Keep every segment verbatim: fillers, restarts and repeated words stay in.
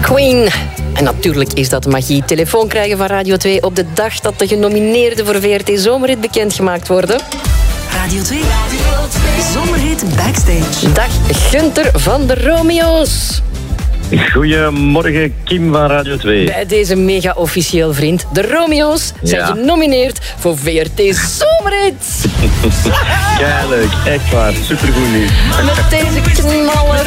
Queen. En natuurlijk is dat magie. Telefoon krijgen van Radio twee op de dag dat de genomineerden voor V R T Zomerhit bekendgemaakt worden. Radio twee. Zomerhit Backstage. Dag Gunther van de Romeo's. Goedemorgen, Kim van Radio twee. Bij deze mega officieel vriend. De Romeo's zijn ja. genomineerd voor V R T Zomerhit. Keileuk, echt waar. Supergoed nieuws. Met deze knaller.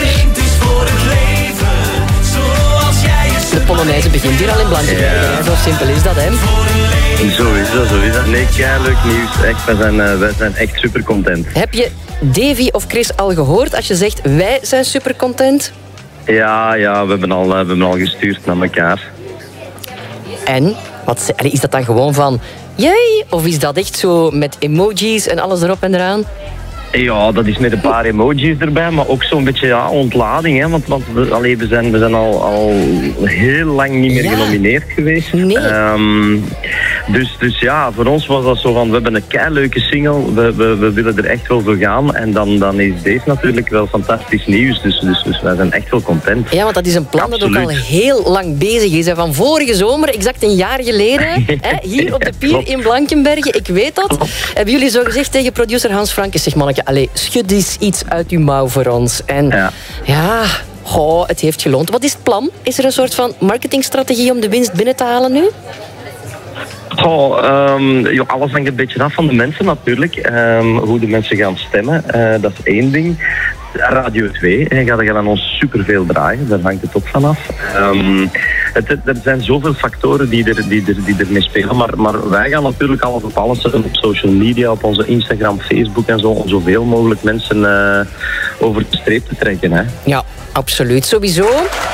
De Polonaise begint hier al in Blankenberg. Ja. Zo simpel is dat, hè? Zo is dat, zo is dat. Nee, keileuk nieuws. Echt, wij zijn, uh, wij zijn echt super content. Heb je Davy of Chris al gehoord als je zegt wij zijn super content? Ja, ja, we hebben al, uh, we hebben al gestuurd naar elkaar. En? Wat, is dat dan gewoon van jee? Of is dat echt zo met emojis en alles erop en eraan? Ja, dat is met een paar emojis erbij, maar ook zo'n beetje ja, ontlading. Hè? Want, want we, allee, we, zijn, we zijn al, al heel lang niet meer ja. genomineerd geweest. Nee. Um, dus, dus ja, voor ons was dat zo van, we hebben een keileuke single, we, we, we willen er echt wel voor gaan. En dan, dan is deze natuurlijk wel fantastisch nieuws, dus, dus, dus wij zijn echt wel content. Ja, want dat is een plan Absoluut. dat ook al heel lang bezig is. Hè? Van vorige zomer, exact een jaar geleden, hè? Hier op de pier in Blankenbergen, ik weet dat. Klopt. Hebben jullie zo gezegd tegen producer Hans Frankes, zeg manneke, allee, schud eens iets uit uw mouw voor ons. En ja, ja goh, het heeft geloond. Wat is het plan? Is er een soort van marketingstrategie om de winst binnen te halen nu? Oh, um, joh, alles hangt een beetje af van de mensen natuurlijk. Um, hoe de mensen gaan stemmen, uh, dat is één ding. Radio twee, en gaat er aan ons superveel draaien, daar hangt het ook vanaf. Um, het, er zijn zoveel factoren die er, die er, die er mee spelen, maar, maar wij gaan natuurlijk alles op alles zetten op social media, op onze Instagram, Facebook en zo, om zoveel mogelijk mensen uh, over de streep te trekken. Hè. Ja, absoluut. Sowieso.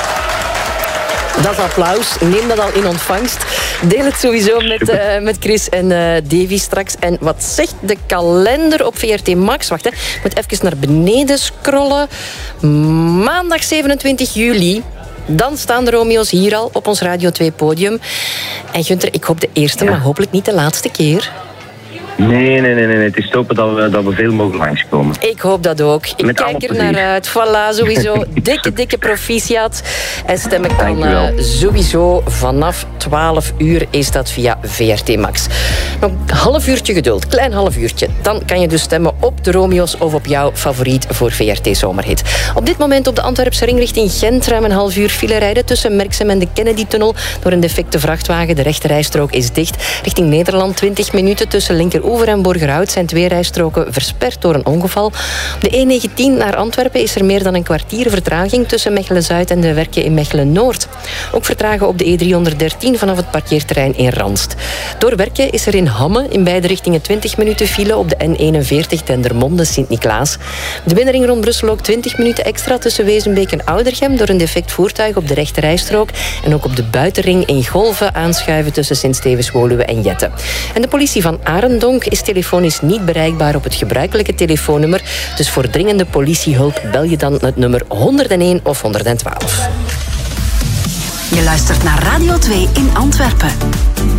Dat is applaus. Neem dat al in ontvangst. Deel het sowieso met, uh, met Chris en uh, Davy straks. En wat zegt de kalender op V R T Max? Wacht, hè. Ik moet even naar beneden scrollen. Maandag zevenentwintig juli. Dan staan de Romeo's hier al op ons Radio twee podium. En Gunther, ik hoop de eerste, ja. maar hopelijk niet de laatste keer. Nee, nee, nee, nee. Het is hopen dat we, dat we veel mogen langskomen. Ik hoop dat ook. Ik Met kijk er naar uit. Voilà, sowieso. Dikke, dikke proficiat. En stemmen kan uh, sowieso vanaf twaalf uur is dat via V R T Max. Nog een half uurtje geduld. Klein half uurtje. Dan kan je dus stemmen op de Romeo's of op jouw favoriet voor V R T Zomerhit. Op dit moment op de Antwerpse ring richting Gent ruim een half uur file rijden tussen Merksem en de Kennedy-tunnel door een defecte vrachtwagen. De rechte rijstrook is dicht. Richting Nederland twintig minuten tussen linker Oever en Borgerhout zijn twee rijstroken versperd door een ongeval. Op de E negentien naar Antwerpen is er meer dan een kwartier vertraging tussen Mechelen-Zuid en de Werken in Mechelen-Noord. Ook vertragen op de E driehonderddertien vanaf het parkeerterrein in Ranst. Door Werken is er in Hamme in beide richtingen twintig minuten file op de N eenenveertig Dendermonde-Sint-Niklaas. De binnenring rond Brussel ook twintig minuten extra tussen Wezenbeek en Oudergem door een defect voertuig op de rechte rijstrook. En ook op de buitenring in Golven aanschuiven tussen Sint-Stevens-Woluwe en Jette. En de politie van Arendonk is telefonisch niet bereikbaar op het gebruikelijke telefoonnummer. Dus voor dringende politiehulp bel je dan het nummer honderdéén of honderdtwaalf. Je luistert naar Radio twee in Antwerpen.